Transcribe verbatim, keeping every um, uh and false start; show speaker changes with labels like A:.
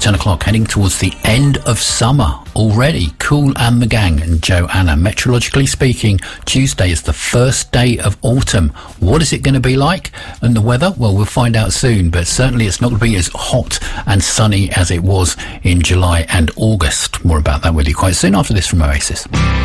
A: ten o'clock, heading towards the end of summer already. Kool and the Gang and Joanna. Meteorologically speaking, Tuesday is the first day of autumn. What is it going to be like? And the weather? Well, we'll find out soon, but certainly it's not going to be as hot and sunny as it was in July and August. More about that with you quite soon after this from Oasis.